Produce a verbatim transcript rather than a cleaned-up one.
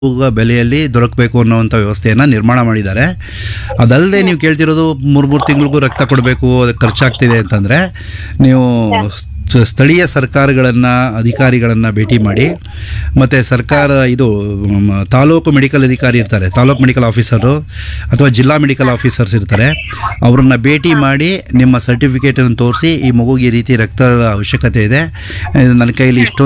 ಬೆಲೆಯಲ್ಲಿ ದೊರಕಬೇಕು ಅನ್ನೋವಂಥ ವ್ಯವಸ್ಥೆಯನ್ನು ನಿರ್ಮಾಣ ಮಾಡಿದ್ದಾರೆ. ಅದಲ್ಲದೆ ನೀವು ಕೇಳ್ತಿರೋದು ಮೂರು ಮೂರು ತಿಂಗಳಿಗೂ ರಕ್ತ ಕೊಡಬೇಕು, ಅದಕ್ಕೆ ಖರ್ಚಾಗ್ತಿದೆ ಅಂತಂದರೆ ನೀವು ಸ- ಸ್ಥಳೀಯ ಸರ್ಕಾರಗಳನ್ನು ಅಧಿಕಾರಿಗಳನ್ನು ಭೇಟಿ ಮಾಡಿ, ಮತ್ತು ಸರ್ಕಾರ ಇದು ಮ್, ತಾಲೂಕು ಮೆಡಿಕಲ್ ಅಧಿಕಾರಿ ಇರ್ತಾರೆ, ತಾಲೂಕು ಮೆಡಿಕಲ್ ಆಫೀಸರು ಅಥವಾ ಜಿಲ್ಲಾ ಮೆಡಿಕಲ್ ಆಫೀಸರ್ಸ್ ಇರ್ತಾರೆ, ಅವ್ರನ್ನ ಭೇಟಿ ಮಾಡಿ ನಿಮ್ಮ ಸರ್ಟಿಫಿಕೇಟನ್ನು ತೋರಿಸಿ ಈ ಮಗುಗೆ ಈ ರೀತಿ ರಕ್ತದ ಅವಶ್ಯಕತೆ ಇದೆ, ನನ್ನ ಕೈಲಿ ಇಷ್ಟೊಂದು